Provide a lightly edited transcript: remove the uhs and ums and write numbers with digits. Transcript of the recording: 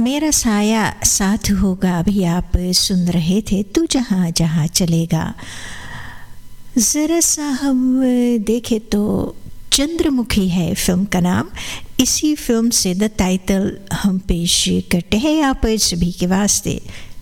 मेरा साया साथ होगा भी आप सुन रहे थे, तू जहाँ जहाँ चलेगा। ज़रा सा हम देखें तो चंद्रमुखी है फिल्म का नाम। इसी फिल्म से द टाइटल हम पेश करते हैं आप सभी के वास्ते।